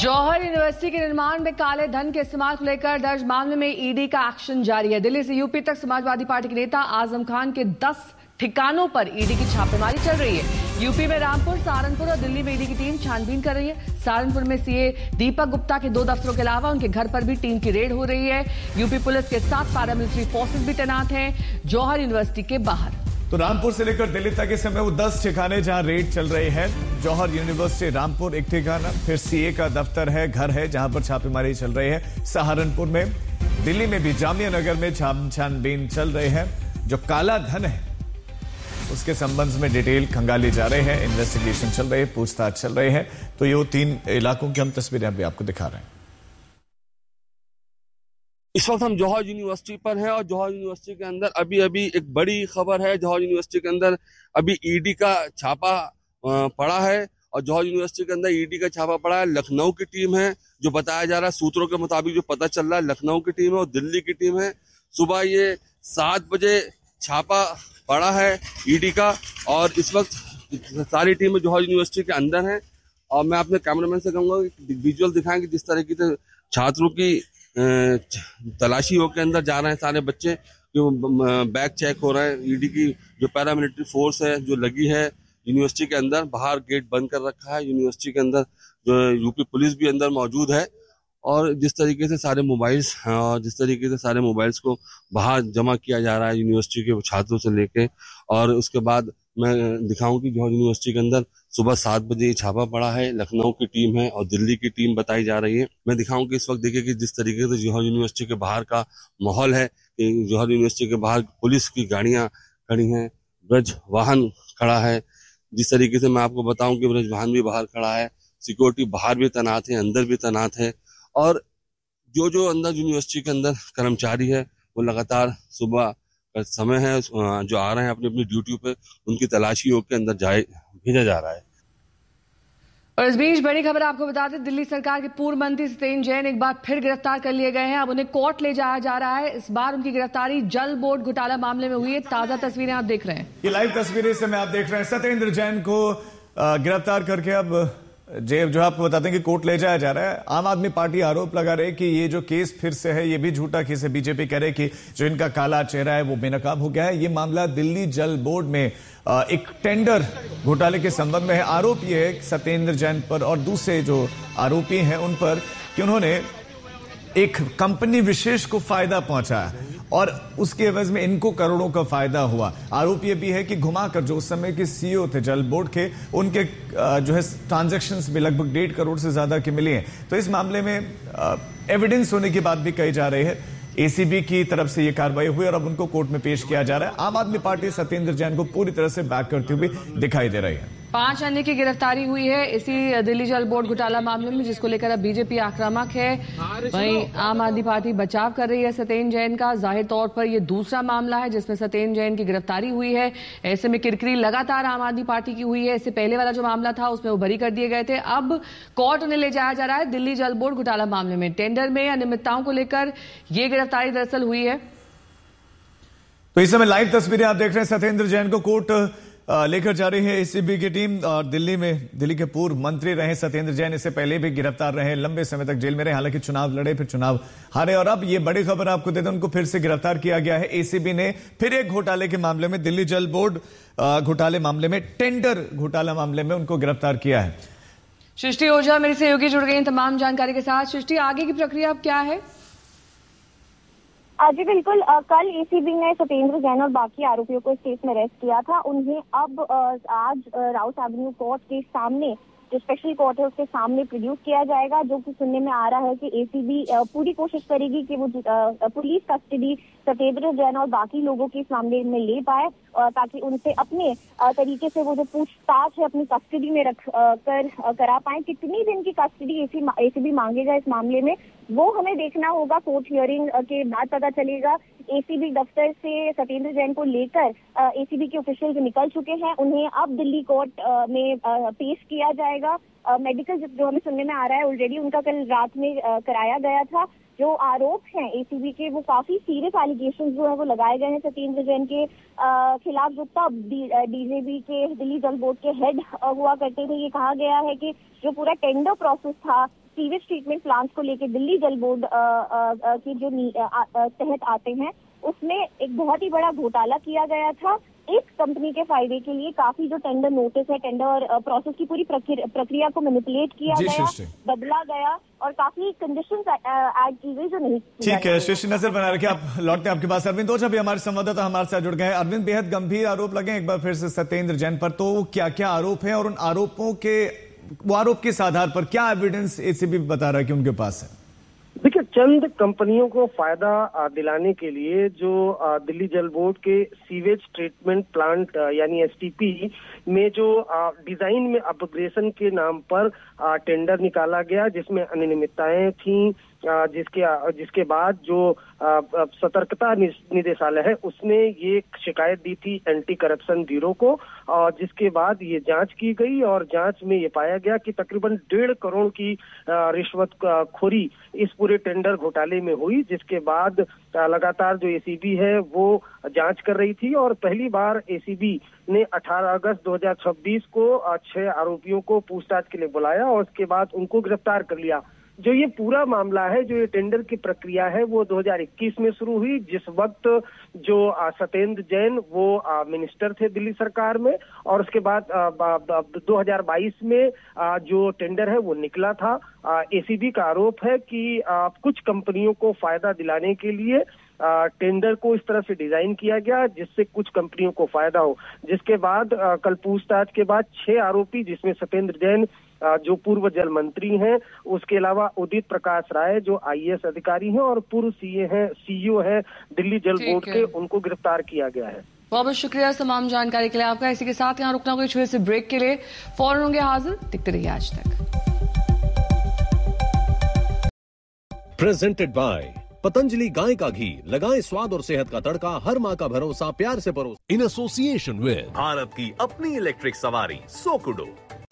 जौहर university के निर्माण में काले धन के इस्तेमाल को लेकर दर्ज मामले में ईडी का एक्शन जारी है। दिल्ली से यूपी तक समाजवादी पार्टी के नेता आजम खान के 10 ठिकानों पर ईडी की छापेमारी चल रही है। यूपी में रामपुर, सहारनपुर और दिल्ली में ईडी की टीम छानबीन कर रही है। सहारनपुर में सीए दीपक गुप्ता के 2 दफ्तरों के अलावा उनके घर पर भी टीम की रेड हो रही है। यूपी पुलिस के 7 पैरामिलिट्री फोर्सेस भी तैनात हैं जौहर यूनिवर्सिटी के बाहर। तो रामपुर से लेकर दिल्ली तक इस समय वो 10 ठिकाने जहां रेड चल रहे हैं। जौहर यूनिवर्सिटी रामपुर एक ठिकाना, फिर सीए का दफ्तर है, घर है जहां पर छापेमारी चल रही है सहारनपुर में। दिल्ली में भी जामिया नगर में छानबीन चल रहे हैं। जो काला धन है उसके संबंध में डिटेल खंगाली जा रहे हैं, इन्वेस्टिगेशन चल रही है, पूछताछ चल रही है। तो ये 3 इलाकों की हम तस्वीरें अभी आपको दिखा रहे हैं। इस वक्त हम जौहर यूनिवर्सिटी पर हैं और जौहर यूनिवर्सिटी के अंदर अभी एक बड़ी खबर है। जौहर यूनिवर्सिटी के अंदर अभी ईडी का छापा पड़ा है और जौहर यूनिवर्सिटी के अंदर ईडी का छापा पड़ा है। लखनऊ की टीम है, जो बताया जा रहा है सूत्रों के मुताबिक जो पता चल रहा है, लखनऊ की टीम है और दिल्ली की टीम है। सुबह ये 7 बजे छापा पड़ा है ईडी का और इस वक्त सारी टीमें जौहर यूनिवर्सिटी के अंदर हैं। और मैं अपने कैमरामैन से कहूँगा कि विजुअल दिखाएं कि जिस तरीके से छात्रों की तलाशी होकर अंदर जा रहे हैं सारे बच्चे, जो बैग चेक हो रहे हैं। ईडी की जो पैरामिलिट्री फोर्स है जो लगी है यूनिवर्सिटी के अंदर, बाहर गेट बंद कर रखा है। यूनिवर्सिटी के अंदर जो यूपी पुलिस भी अंदर मौजूद है और जिस तरीके से सारे मोबाइल्स को बाहर जमा किया जा रहा है यूनिवर्सिटी के छात्रों से लेके। और उसके बाद मैं दिखाऊं कि जौहर यूनिवर्सिटी के अंदर सुबह 7 बजे छापा पड़ा है। लखनऊ की टीम है और दिल्ली की टीम बताई जा रही है। मैं दिखाऊं कि इस वक्त देखिए कि जिस तरीके से जौहर यूनिवर्सिटी के बाहर का माहौल है, जौहर यूनिवर्सिटी के बाहर पुलिस की गाड़ियां खड़ी हैं, ब्रज वाहन खड़ा है। जिस तरीके से मैं आपको बताऊं कि ब्रज वाहन भी बाहर खड़ा है, सिक्योरिटी बाहर भी तैनात है, अंदर भी तैनात है। और जो अंदर यूनिवर्सिटी के अंदर कर्मचारी है वो लगातार सुबह का समय है जो आ रहे हैं अपनी ड्यूटी पे, उनकी तलाशी होकर अंदर भेजा जा रहा है। और इस बीच बड़ी खबर आपको बता दें, दिल्ली सरकार के पूर्व मंत्री सत्येंद्र जैन एक बार फिर गिरफ्तार कर लिए गए हैं। अब उन्हें कोर्ट ले जाया जा रहा है। इस बार उनकी गिरफ्तारी जल बोर्ड घोटाला मामले में हुई है। ताजा तस्वीरें आप देख रहे हैं, ये लाइव तस्वीरें से मैं आप देख रहे हैं। सत्येंद्र जैन को गिरफ्तार करके अब जो आपको बताते हैं कि कोर्ट ले जाया जा रहा है। आम आदमी पार्टी आरोप लगा रहे कि ये जो केस फिर से है ये भी झूठा केस है। बीजेपी कह रहे कि जो इनका काला चेहरा है वो बेनकाब हो गया है। ये मामला दिल्ली जल बोर्ड में एक टेंडर घोटाले के संबंध में है। आरोप ये है सत्येंद्र जैन पर और दूसरे जो आरोपी हैं उन पर कि उन्होंने एक कंपनी विशेष को फायदा पहुंचाया और उसके एवज में इनको करोड़ों का फायदा हुआ। आरोप यह भी है कि घुमाकर जो उस समय के सीईओ थे जल बोर्ड के, उनके जो है ट्रांजैक्शंस भी लगभग 1.5 करोड़ से ज्यादा के मिले हैं। तो इस मामले में एविडेंस होने की बात भी कही जा रही है। एसीबी की तरफ से यह कार्रवाई हुई और अब उनको कोर्ट में पेश किया जा रहा है। आम आदमी पार्टी सत्येंद्र जैन को पूरी तरह से बैक करती हुई दिखाई दे रही है। 5 अन्य की गिरफ्तारी हुई है इसी दिल्ली जल बोर्ड घोटाला मामले में, जिसको लेकर अब बीजेपी आक्रामक है। वहीं आम आदमी पार्टी बचाव कर रही है सत्येंद्र जैन का। जाहिर तौर पर यह दूसरा मामला है जिसमें सत्येंद्र जैन की गिरफ्तारी हुई है। ऐसे में किरकिरी लगातार आम आदमी पार्टी की हुई है। इससे पहले वाला जो मामला था उसमें वो बरी कर दिए गए थे। अब कोर्ट उन्हें ले जाया जा रहा है दिल्ली जल बोर्ड घोटाला मामले में। टेंडर में अनियमितताओं को लेकर यह गिरफ्तारी दरअसल हुई है। तो इस समय लाइव तस्वीरें आप देख रहे हैं। सत्येंद्र जैन को कोर्ट लेकर जा रही है एसीबी की टीम। और दिल्ली के पूर्व मंत्री रहे सत्येंद्र जैन, इससे पहले भी गिरफ्तार रहे, लंबे समय तक जेल में रहे। हालांकि चुनाव लड़े, फिर चुनाव हारे और अब ये बड़ी खबर आपको देते हैं, उनको फिर से गिरफ्तार किया गया है। एसीबी ने फिर एक घोटाले के मामले में, दिल्ली जल बोर्ड घोटाले मामले में, टेंडर घोटाला मामले में उनको गिरफ्तार किया है। सृष्टि ओझा मेरे सहयोगी जुड़ गई तमाम जानकारी के साथ। सृष्टि, आगे की प्रक्रिया अब क्या है? जी बिल्कुल, कल एसीबी ने सत्येंद्र जैन और बाकी आरोपियों को इस केस में अरेस्ट किया था। उन्हें अब आज राउस एवेन्यू कोर्ट के सामने, जो स्पेशल कोर्ट है उसके सामने प्रोड्यूस किया जाएगा। जो कि सुनने में आ रहा है कि एसीबी पूरी कोशिश करेगी कि वो पुलिस कस्टडी सत्येंद्र जैन और बाकी लोगों की इस मामले में ले पाए, ताकि उनसे अपने तरीके से वो जो पूछताछ है अपनी कस्टडी में रख कर करा पाए। कितनी दिन की कस्टडी एसीबी मांगेगा इस मामले में वो हमें देखना होगा। कोर्ट हियरिंग के बाद पता चलेगा। एसीबी दफ्तर से सत्येंद्र जैन को लेकर एसीबी के ऑफिशियल निकल चुके हैं। उन्हें अब दिल्ली कोर्ट में पेश किया जाएगा। मेडिकल जो हमें सुनने में आ रहा है ऑलरेडी उनका कल रात में कराया गया था। जो आरोप हैं एसीबी के वो काफी सीरियस एलिगेशन जो है वो लगाए गए हैं सत्येंद्र जैन के खिलाफ, जो तब डीजेबी के दिल्ली जल बोर्ड के हेड हुआ करते थे। ये कहा गया है कि जो पूरा टेंडर प्रोसेस था सीवेज ट्रीटमेंट प्लांट्स को लेकर दिल्ली जल बोर्ड की जो तहत आते हैं, उसमें एक बहुत ही बड़ा घोटाला किया गया था। एक कंपनी के फायदे के लिए काफी जो टेंडर नोटिस है, टेंडर प्रोसेस की पूरी प्रक्रिया को मैनिपुलेट किया गया, बदला गया और काफी कंडीशंस ऐड की गई जो नहीं। ठीक है, सृष्टि नजर बना रखिए। आप लौटते हैं आपके पास अरविंद ओझा भी हमारे संवाददाता हमारे साथ जुड़ गए हैं। अरविंद, बेहद गंभीर आरोप लगे एक बार फिर से सत्येंद्र जैन पर, तो क्या क्या आरोप है और उन आरोपों के आरोप किस आधार पर, क्या एविडेंस एसीबी बता रहा है कि उनके पास है? देखिए, चंद कंपनियों को फायदा दिलाने के लिए जो दिल्ली जल बोर्ड के सीवेज ट्रीटमेंट प्लांट यानी एसटीपी में जो डिजाइन में अपग्रेडेशन के नाम पर टेंडर निकाला गया, जिसमें अनियमितताएं थीं, जिसके बाद जो सतर्कता निदेशालय है उसने ये शिकायत दी थी एंटी करप्शन ब्यूरो को, और जिसके बाद ये जांच की गई और जांच में ये पाया गया कि तकरीबन 1.5 करोड़ की रिश्वतखोरी इस पूरे टेंडर घोटाले में हुई, जिसके बाद लगातार जो एसीबी है वो जांच कर रही थी और पहली बार एसीबी ने 18 अगस्त 2026 को 6 आरोपियों को पूछताछ के लिए बुलाया और उसके बाद उनको गिरफ्तार कर लिया। जो ये पूरा मामला है, जो ये टेंडर की प्रक्रिया है, वो 2021 में शुरू हुई, जिस वक्त जो सत्येंद्र जैन वो मिनिस्टर थे दिल्ली सरकार में, और उसके बाद 2022 में जो टेंडर है वो निकला था। एसीबी का आरोप है कि कुछ कंपनियों को फायदा दिलाने के लिए टेंडर को इस तरह से डिजाइन किया गया जिससे कुछ कंपनियों को फायदा हो, जिसके बाद कल पूछताछ के बाद 6 आरोपी, जिसमें सत्येंद्र जैन जो पूर्व जल मंत्री हैं, उसके अलावा उदित प्रकाश राय जो आईएएस अधिकारी हैं और पूर्व सीईओ हैं दिल्ली जल बोर्ड के, उनको गिरफ्तार किया गया है। बहुत बहुत शुक्रिया तमाम जानकारी के लिए आपका। इसी के साथ यहाँ रुकना कोई छोटे से ब्रेक के लिए, फौरन होंगे हाजिर, दिखते रहिए आज तक। प्रेजेंटेड बाय पतंजलि गाय का घी, लगाएं स्वाद और सेहत का तड़का, हर माँ का भरोसा, प्यार से परोस। इन एसोसिएशन विद भारत की अपनी इलेक्ट्रिक सवारी सोकुडो।